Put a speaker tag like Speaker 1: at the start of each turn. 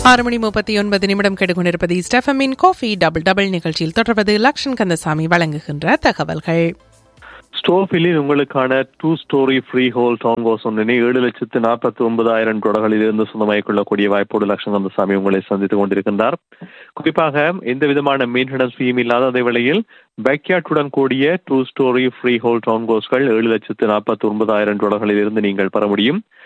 Speaker 1: 6:39 கேட்டுக்கொண்டிருப்பது ஸ்டெஃபமின் coffee double double நிகழ்ச்சியில் தொடர்வது லக்ஷன் கந்தசாமி வழங்குகின்ற தகவல்கள்.
Speaker 2: ஸ்டோஃபிலில் உங்களுக்கான 2 story free whole down house ஒன்றினை 7,49,000 டாலர்களிலிருந்து சொந்தமாகிக் கொள்ளக்கூடிய வாய்ப்போடு லட்சம் கந்தசாமி உங்களை சந்தித்துக் கொண்டிருக்கின்றார். குறிப்பாக எந்த விதமான மெயின்டெனன்ஸ் ஃபீயும் இல்லாத அதே வேளையில் பேக்யார்டுடன் கூடிய 2 ஸ்டோரி ஃப்ரீ ஹோல் டவுன் ஹவுஸ்கள் 7,49,000 டாலர்களிலிருந்து நீங்கள் பெற முடியும்.